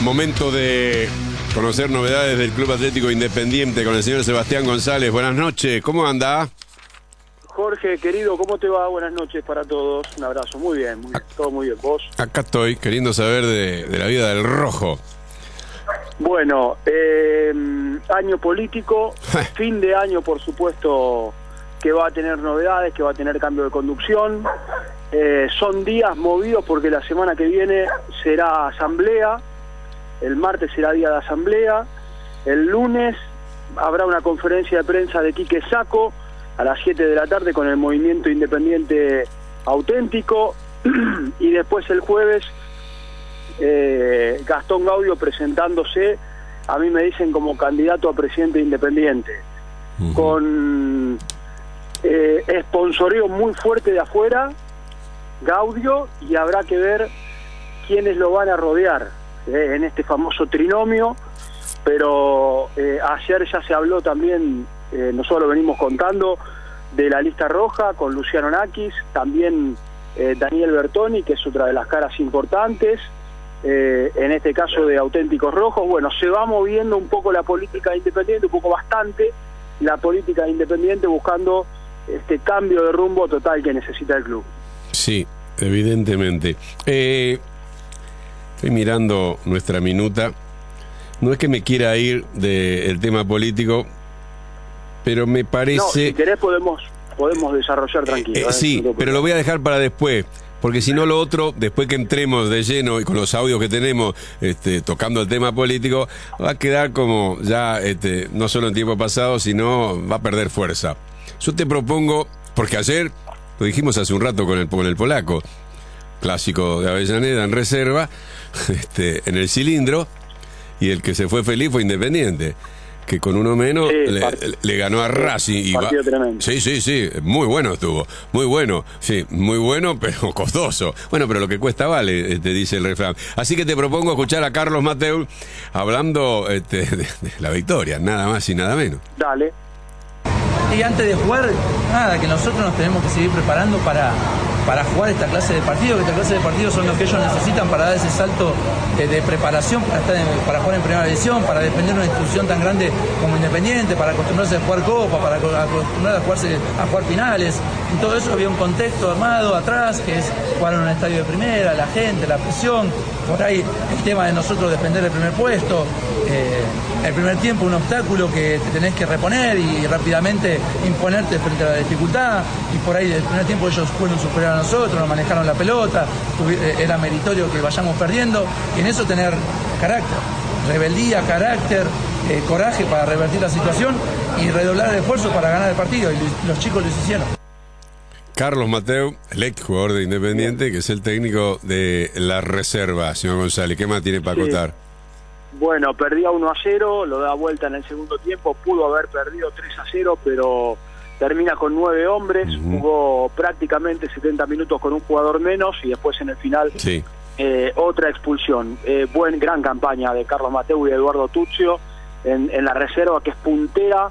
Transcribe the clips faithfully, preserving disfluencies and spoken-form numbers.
Momento de conocer novedades del Club Atlético Independiente con el señor Sebastián González. Buenas noches, ¿cómo anda? Jorge, querido, ¿cómo te va? Buenas noches para todos. Un abrazo, muy bien, muy bien. Todo muy bien. ¿Vos? Acá estoy, queriendo saber de, de la vida del Rojo. Bueno, eh, año político, fin de año, por supuesto, que va a tener novedades, que va a tener cambio de conducción. Eh, son días movidos porque la semana que viene será asamblea, el martes será día de asamblea, el lunes habrá una conferencia de prensa de Quique Sacco a las siete de la tarde con el Movimiento Independiente Auténtico, y después el jueves eh, Gastón Gaudio presentándose, a mí me dicen como candidato a presidente independiente, uh-huh. con eh, sponsoreo muy fuerte de afuera, Gaudio, y habrá que ver quiénes lo van a rodear eh, en este famoso trinomio, pero eh, ayer ya se habló también, eh, nosotros lo venimos contando, de la lista roja con Luciano Nakis, también eh, Daniel Bertoni, que es otra de las caras importantes, eh, en este caso de Auténticos Rojos. Bueno, se va moviendo un poco la política independiente, un poco bastante la política independiente, buscando este cambio de rumbo total que necesita el club. Sí, evidentemente. Eh, estoy mirando nuestra minuta. No es que me quiera ir del tema político, pero me parece... No, si querés podemos, podemos desarrollar tranquilo. Eh, eh, sí, no pero lo voy a dejar para después, porque si no lo otro, después que entremos de lleno y con los audios que tenemos este, tocando el tema político, va a quedar como ya, este, no solo en tiempo pasado, sino va a perder fuerza. Yo te propongo, porque ayer, lo dijimos hace un rato con el, con el polaco, clásico de Avellaneda en reserva, este, en el cilindro, y el que se fue feliz fue Independiente, que con uno menos sí, le, le ganó a Racing. Y partido tremendo. Sí, sí, sí, muy bueno estuvo, muy bueno, sí, muy bueno, pero costoso. Bueno, pero lo que cuesta vale, te dice el refrán. Así que te propongo escuchar a Carlos Mateu hablando este, de, de la victoria, nada más y nada menos. Dale. Y antes de jugar, nada, que nosotros nos tenemos que seguir preparando para, para jugar esta clase de partidos, que esta clase de partidos son los que ellos necesitan para dar ese salto de, de preparación, para, estar en, para jugar en primera división, para defender una institución tan grande como Independiente, para acostumbrarse a jugar Copa, para acostumbrarse a, jugarse, a jugar finales. En todo eso había un contexto armado atrás, que es jugar en un estadio de primera, la gente, la presión, por ahí el tema de nosotros defender el primer puesto, eh, el primer tiempo un obstáculo que te tenés que reponer y rápidamente imponerte frente a la dificultad, y por ahí el primer tiempo ellos fueron superior a nosotros, nos manejaron la pelota, era meritorio que vayamos perdiendo, y en eso tener carácter, rebeldía, carácter, eh, coraje para revertir la situación y redoblar el esfuerzo para ganar el partido, y los chicos lo hicieron. Carlos Mateu, el ex jugador de Independiente, que es el técnico de la reserva, señor González. ¿Qué más tiene para sí. contar? Bueno, perdía uno a cero, lo da vuelta en el segundo tiempo, pudo haber perdido tres a cero, pero termina con nueve hombres, uh-huh. jugó prácticamente setenta minutos con un jugador menos, y después en el final sí. eh, otra expulsión. Eh, buen, gran campaña de Carlos Mateu y Eduardo Tuccio en, en la reserva, que es puntera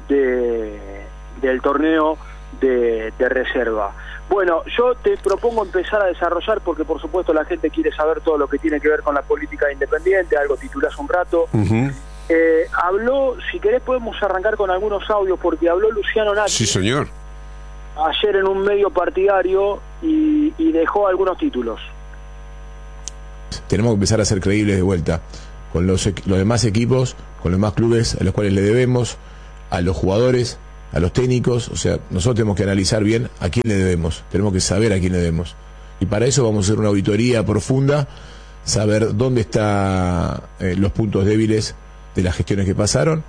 de, del torneo de, de reserva. Bueno, yo te propongo empezar a desarrollar, porque por supuesto la gente quiere saber todo lo que tiene que ver con la política independiente, algo titulás un rato. Uh-huh. Eh, habló, si querés podemos arrancar con algunos audios, porque habló Luciano Nakis. Sí, señor. Ayer en un medio partidario y, y dejó algunos títulos. Tenemos que empezar a ser creíbles de vuelta con los, los demás equipos, con los demás clubes a los cuales le debemos, a los jugadores, a los técnicos. O sea, nosotros tenemos que analizar bien a quién le debemos, tenemos que saber a quién le debemos, y para eso vamos a hacer una auditoría profunda, saber dónde están eh, los puntos débiles de las gestiones que pasaron,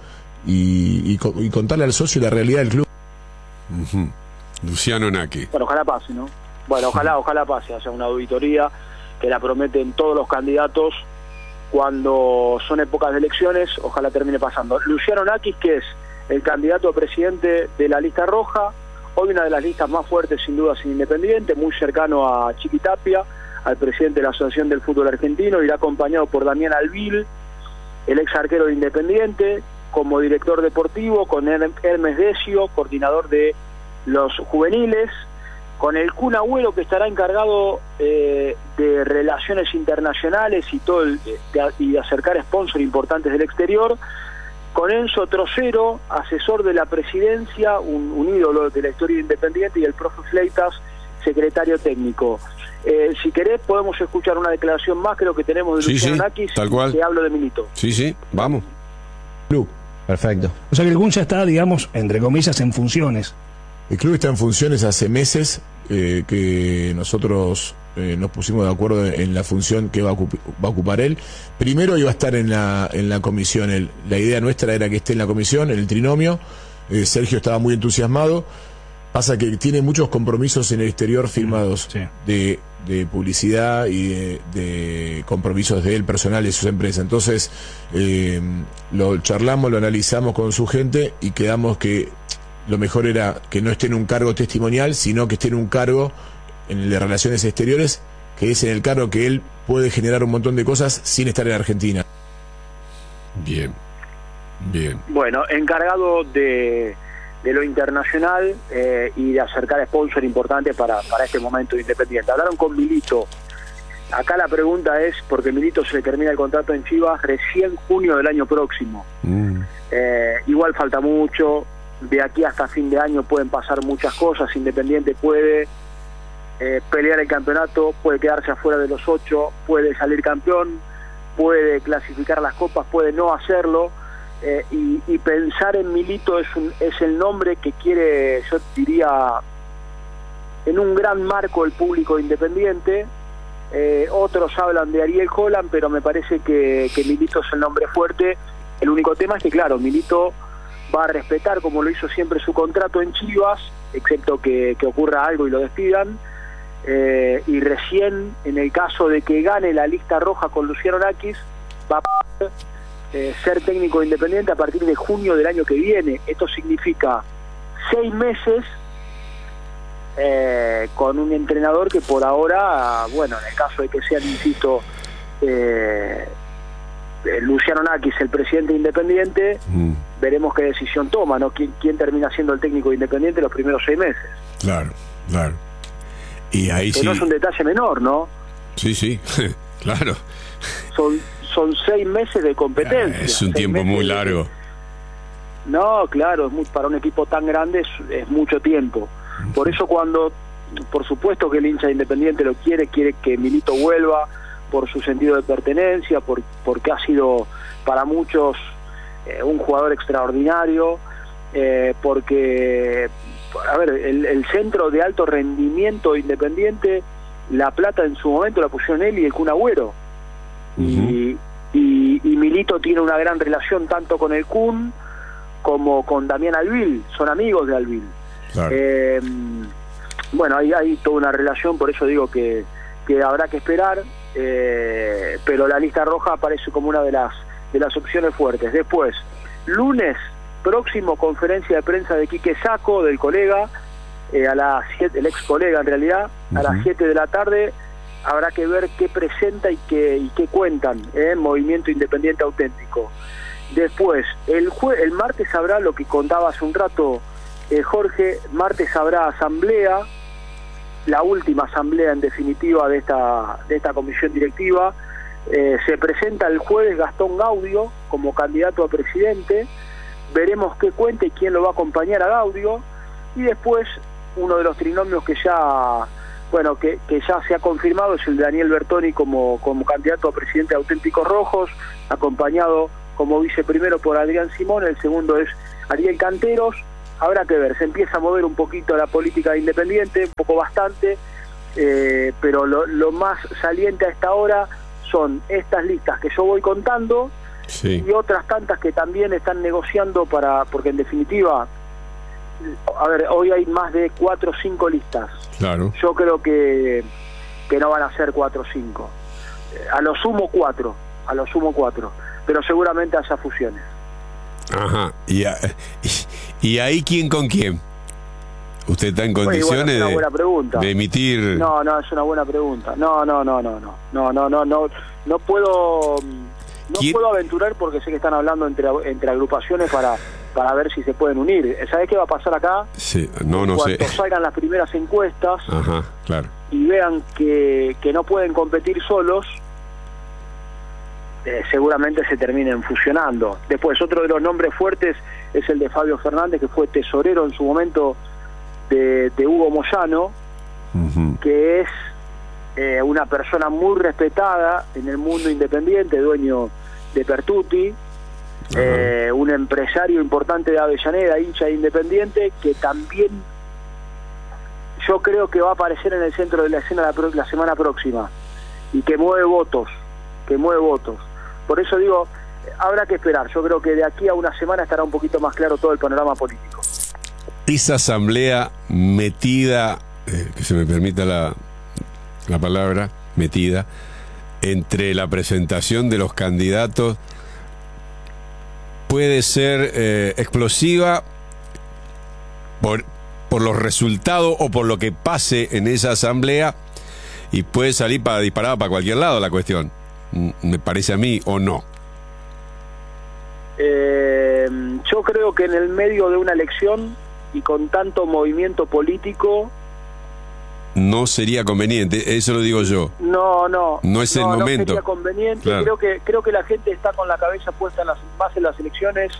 y, y, y contarle al socio la realidad del club. Uh-huh. Luciano Nakis. Bueno, ojalá pase, ¿no? Bueno, ojalá, ojalá pase, haya una auditoría que la prometen todos los candidatos cuando son épocas de elecciones, ojalá termine pasando. Luciano Nakis, que es el candidato a presidente de la lista roja, hoy una de las listas más fuertes sin duda sin Independiente, muy cercano a Chiqui Tapia, al presidente de la Asociación del Fútbol Argentino, irá acompañado por Damián Alvil, el ex arquero de Independiente, como director deportivo, con Hermes Decio, coordinador de los juveniles, con el Kun Agüero, que estará encargado eh, de relaciones internacionales y todo el, de, y de acercar sponsors importantes del exterior, con Enzo Trocero, asesor de la presidencia, un, un ídolo de la historia independiente, y el profe Fleitas, secretario técnico. Eh, si querés podemos escuchar una declaración más, creo que tenemos de sí, Luciano sí, Nakis, tal cual. que hablo de Milito. Sí, sí, vamos. Club. Perfecto. O sea que el Kun ya está, digamos, entre comillas, en funciones. El club está en funciones hace meses, eh, que nosotros eh, nos pusimos de acuerdo en la función que va a, ocup- va a ocupar él. Primero iba a estar en la, en la comisión. El, la idea nuestra era que esté en la comisión, en el trinomio. Eh, Sergio estaba muy entusiasmado. Pasa que tiene muchos compromisos en el exterior firmados, sí. de, de publicidad y de, de compromisos de él personales de sus empresas. Entonces, eh, lo charlamos, lo analizamos con su gente y quedamos que lo mejor era que no esté en un cargo testimonial, sino que esté en un cargo en el de relaciones exteriores, que es en el cargo que él puede generar un montón de cosas sin estar en Argentina. Bien, bien. Bueno, encargado de, de lo internacional eh, y de acercar sponsor importantes para, para este momento de Independiente. Hablaron con Milito. Acá la pregunta es, porque Milito se le termina el contrato en Chivas recién junio del año próximo. Mm. Eh, igual falta mucho. De aquí hasta fin de año pueden pasar muchas cosas. Independiente puede eh, pelear el campeonato, puede quedarse afuera de los ocho, puede salir campeón, puede clasificar las copas, puede no hacerlo. Eh, y, y pensar en Milito es, un, es el nombre que quiere, yo diría, en un gran marco el público Independiente. Eh, otros hablan de Ariel Holland, pero me parece que, que Milito es el nombre fuerte. El único tema es que, claro, Milito va a respetar, como lo hizo siempre, su contrato en Chivas, excepto que, que ocurra algo y lo despidan, eh, y recién en el caso de que gane la lista roja con Luciano Nakis, va a poder eh, ser técnico Independiente a partir de junio del año que viene. Esto significa seis meses eh, con un entrenador que por ahora, bueno, en el caso de que sean, insisto, eh, Luciano Nakis, el presidente Independiente, mm. veremos qué decisión toma, ¿no? ¿Quién, quién termina siendo el técnico Independiente los primeros seis meses? Claro, claro. Y ahí que sí. no es un detalle menor, ¿no? Sí, sí, claro. Son, son seis meses de competencia. Es un tiempo muy largo. De... No, claro, es muy, para un equipo tan grande es, es mucho tiempo. Por eso cuando, por supuesto que el hincha Independiente lo quiere, quiere que Milito vuelva, por su sentido de pertenencia, por, porque ha sido para muchos eh, un jugador extraordinario, eh, porque, a ver, el, el centro de alto rendimiento Independiente, la plata en su momento la pusieron él y el Kun Agüero. Uh-huh. y, y, y Milito tiene una gran relación tanto con el Kun como con Damián Alvil, son amigos de Alvil. Claro. Eh, bueno, hay, hay toda una relación, por eso digo que, que habrá que esperar. Eh, pero la lista roja aparece como una de las de las opciones fuertes. Después, lunes próximo, conferencia de prensa de Quique Sacco, del colega, eh, a las siete, el ex colega en realidad, uh-huh. a las siete de la tarde. Habrá que ver qué presenta y qué, y qué cuentan, eh, Movimiento Independiente Auténtico. Después, el, jue- el martes habrá lo que contaba hace un rato eh, Jorge, martes habrá asamblea, la última asamblea en definitiva de esta de esta comisión directiva. Eh, se presenta el jueves Gastón Gaudio como candidato a presidente, veremos qué cuenta y quién lo va a acompañar a Gaudio, y después uno de los trinomios que ya bueno que, que ya se ha confirmado es el de Daniel Bertoni como, como candidato a presidente de Auténticos Rojos, acompañado como viceprimero por Adrián Simón, el segundo es Ariel Canteros. Habrá que ver, se empieza a mover un poquito la política de Independiente, un poco bastante, eh, pero lo, lo más saliente a esta hora son estas listas que yo voy contando, sí. y otras tantas que también están negociando para, porque en definitiva, a ver, hoy hay más de cuatro o cinco listas. Claro. Yo creo que, que no van a ser cuatro o cinco, a lo sumo cuatro, a lo sumo cuatro, pero seguramente haya fusiones. Ajá, y, a, y, y ahí quién con quién. ¿Usted está en condiciones bueno, es una buena pregunta. de, de emitir? No, no, es una buena pregunta. No, no, no, no, no, no, no, no, no, no puedo, no ¿Quién? puedo aventurar porque sé que están hablando entre entre agrupaciones para para ver si se pueden unir. ¿Sabés qué va a pasar acá? Sí, no, no sé. Cuando salgan las primeras encuestas Ajá, claro. y vean que, que no pueden competir solos, eh, seguramente se terminen fusionando. Después, otro de los nombres fuertes es el de Fabio Fernández, que fue tesorero en su momento de, de Hugo Moyano, uh-huh. que es eh, una persona muy respetada en el mundo independiente, dueño de Pertuti, uh-huh. eh, un empresario importante de Avellaneda, hincha de Independiente, que también yo creo que va a aparecer en el centro de la escena la, pro- la semana próxima, y que mueve votos, que mueve votos. Por eso digo, habrá que esperar. Yo creo que de aquí a una semana estará un poquito más claro todo el panorama político. Esa asamblea metida, eh, que se me permita la, la palabra, metida, entre la presentación de los candidatos, puede ser eh, explosiva por, por los resultados o por lo que pase en esa asamblea, y puede salir para disparar para cualquier lado la cuestión. Me parece a mí, ¿o no? Eh, yo creo que en el medio de una elección y con tanto movimiento político no sería conveniente, eso lo digo yo. No, no. No es el no, momento. No sería conveniente. Claro. Creo que creo que la gente está con la cabeza puesta en las, más en las elecciones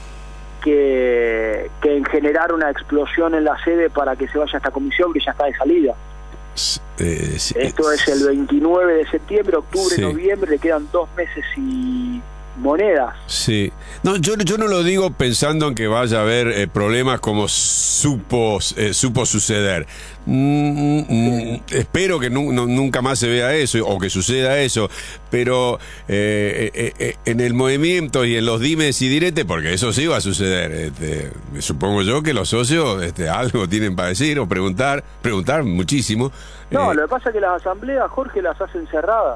que, que en generar una explosión en la sede para que se vaya a esta comisión que ya está de salida. Eh, sí, Esto es el veintinueve de septiembre, octubre, sí. noviembre, le quedan dos meses y monedas. Sí. No, yo, yo no lo digo pensando en que vaya a haber eh, problemas como supo, eh, supo suceder. Mm, mm, sí. Espero que nu- no, nunca más se vea eso o que suceda eso, pero eh, eh, eh, en el movimiento y en los dimes y diretes, porque eso sí va a suceder. Este, supongo yo que los socios este, algo tienen para decir o preguntar, preguntar muchísimo. No, eh, lo que pasa es que las asambleas, Jorge, las hacen cerradas.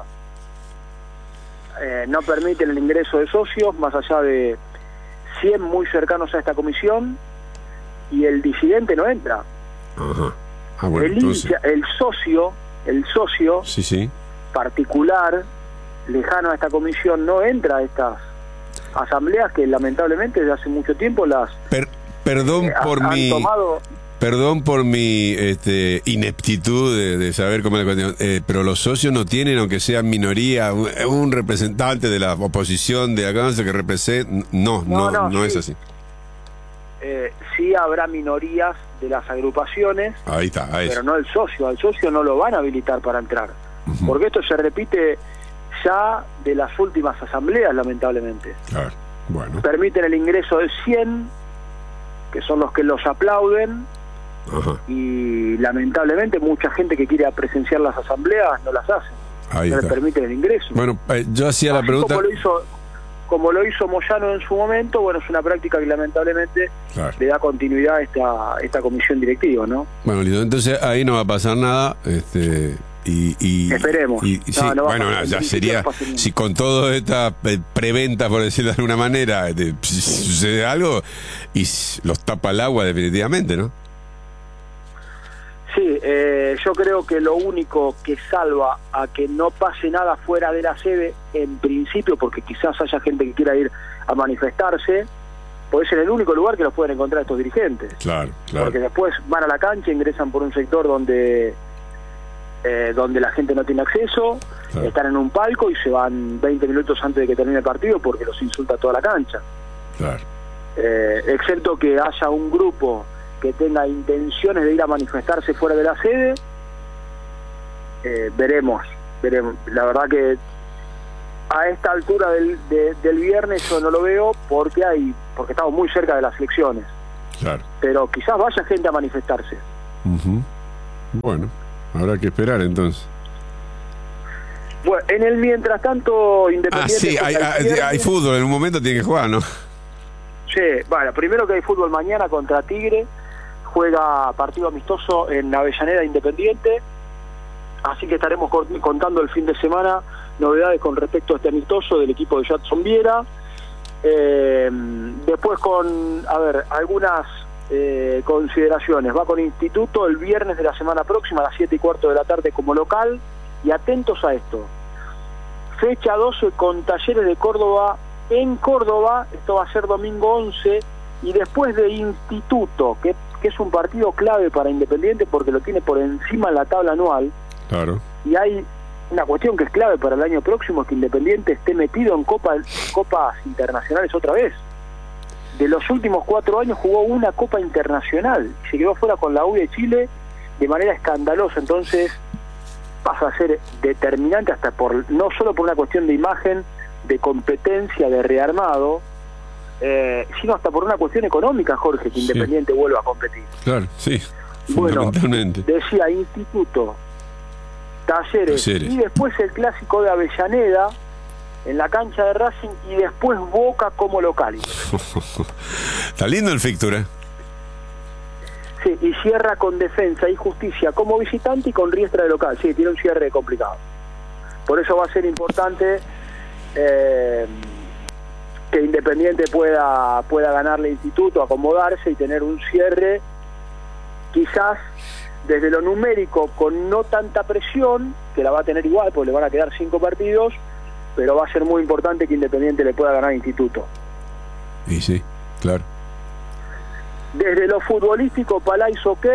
Eh, no permiten el ingreso de socios más allá de cien muy cercanos a esta comisión, y el disidente no entra. Ajá. Ah, bueno, el, entonces... hincha, el socio, el socio sí, sí. particular, lejano a esta comisión, no entra a estas asambleas que lamentablemente desde hace mucho tiempo las per, perdón eh, por han mi tomado. Perdón por mi este, ineptitud de, de saber cómo es la cuestión, eh, pero los socios no tienen, aunque sean minoría, un, un representante de la oposición de la Cámara que represente. No, no, no, no, no sí. es así. Eh, sí habrá minorías de las agrupaciones, ahí está, ahí pero no el socio. Al socio no lo van a habilitar para entrar, uh-huh. porque esto se repite ya de las últimas asambleas, lamentablemente. Claro, bueno. Permiten el ingreso de cien, que son los que los aplauden. Ajá. Y lamentablemente mucha gente que quiere presenciar las asambleas no las hace. Ahí no está. les permiten el ingreso. Bueno, eh, yo hacía Así la pregunta como lo hizo como lo hizo Moyano en su momento. Bueno, es una práctica que lamentablemente claro. le da continuidad a esta esta comisión directiva, ¿no? Bueno, listo, entonces ahí no va a pasar nada, este y, y esperemos. Y, y, no, sí, no bueno, no, ya sería no si con todo esta preventa, por decirlo de alguna manera, de, si sucede algo y los tapa el agua definitivamente, ¿no? Sí, eh, yo creo que lo único que salva a que no pase nada fuera de la sede, en principio, porque quizás haya gente que quiera ir a manifestarse, puede ser el único lugar que los pueden encontrar estos dirigentes. Claro, claro. Porque después van a la cancha, ingresan por un sector donde eh, donde la gente no tiene acceso, claro. están en un palco y se van veinte minutos antes de que termine el partido porque los insulta toda la cancha. Claro. Eh, excepto que haya un grupo que tenga intenciones de ir a manifestarse fuera de la sede, eh, veremos, veremos. La verdad que a esta altura del, de, del viernes yo no lo veo porque hay porque estamos muy cerca de las elecciones. Claro. Pero quizás vaya gente a manifestarse. Uh-huh. Bueno, habrá que esperar entonces. Bueno, en el mientras tanto, Independiente... Ah, sí, hay, hay, hay fútbol, en un momento tiene que jugar, ¿no? Sí, bueno, primero que hay fútbol mañana contra Tigre, juega partido amistoso en Avellaneda Independiente, así que estaremos contando el fin de semana novedades con respecto a este amistoso del equipo de Jadson Viera. Eh, después con, a ver, algunas eh, consideraciones. Va con Instituto el viernes de la semana próxima a las siete y cuarto de la tarde como local, y atentos a esto. Fecha doce con Talleres de Córdoba en Córdoba, esto va a ser domingo once, y después de Instituto, que, que es un partido clave para Independiente porque lo tiene por encima en la tabla anual, Claro. y hay una cuestión que es clave para el año próximo, es que Independiente esté metido en Copa, copas internacionales otra vez. De los últimos cuatro años jugó una Copa Internacional, y se quedó fuera con la U de Chile de manera escandalosa. Entonces pasa a ser determinante hasta por, no solo por una cuestión de imagen, de competencia, de rearmado, eh, sino hasta por una cuestión económica, Jorge, que Sí. Independiente vuelva a competir. Claro, sí, Bueno, fundamentalmente. decía Instituto, Talleres, Talleres. y después el clásico de Avellaneda en la cancha de Racing, y después Boca como local. Está lindo el fixture, ¿eh? Sí, y cierra con Defensa y Justicia como visitante y con Riestra de local. Sí, tiene un cierre complicado. Por eso va a ser importante eh, que Independiente pueda pueda ganarle Instituto, acomodarse y tener un cierre quizás desde lo numérico con no tanta presión, que la va a tener igual porque le van a quedar cinco partidos, pero va a ser muy importante que Independiente le pueda ganar Instituto. Y sí, claro. Desde lo futbolístico, Palais ok,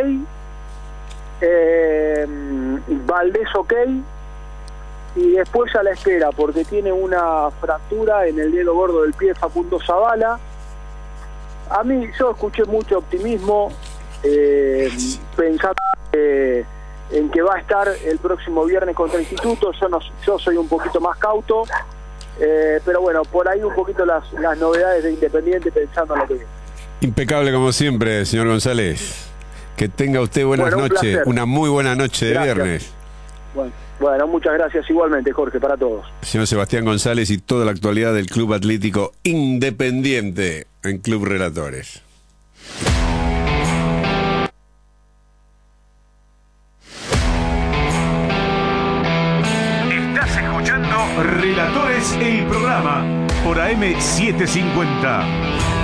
eh, Valdés ok, y después a la espera, porque tiene una fractura en el dedo gordo del pie Facundo Zavala. A mí, yo escuché mucho optimismo, eh, pensando eh, en que va a estar el próximo viernes contra el Instituto. Yo, no, yo soy un poquito más cauto, eh, pero bueno, por ahí un poquito las, las novedades de Independiente pensando en lo que viene. Impecable como siempre, señor González. Que tenga usted buenas Bueno, un noches, placer. una muy buena noche de Gracias. viernes. Bueno, bueno, muchas gracias igualmente, Jorge, para todos. Señor Sebastián González y toda la actualidad del Club Atlético Independiente en Club Relatores. Estás escuchando Relatores, el programa por A M setecientos cincuenta.